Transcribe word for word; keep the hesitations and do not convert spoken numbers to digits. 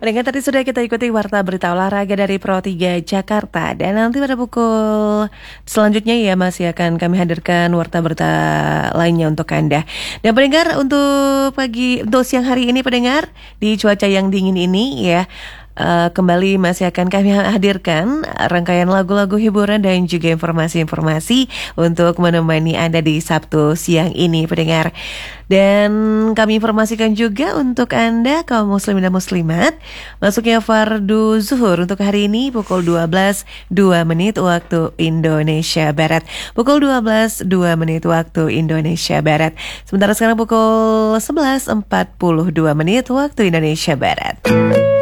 Pendengar, tadi sudah kita ikuti warta berita olahraga dari Pro tiga Jakarta. Dan nanti pada pukul selanjutnya ya masih akan kami hadirkan warta berita lainnya untuk Anda. Dan pendengar, untuk pagi untuk siang hari ini pendengar, di cuaca yang dingin ini ya, Uh, kembali masih akan kami hadirkan rangkaian lagu-lagu hiburan dan juga informasi-informasi untuk menemani Anda di Sabtu siang ini pendengar. Dan kami informasikan juga untuk Anda kaum muslimin dan muslimat, masuknya fardu zuhur untuk hari ini pukul dua belas dua menit waktu Indonesia Barat. Pukul dua belas dua menit waktu Indonesia Barat. Sementara sekarang pukul sebelas empat puluh dua menit waktu Indonesia Barat.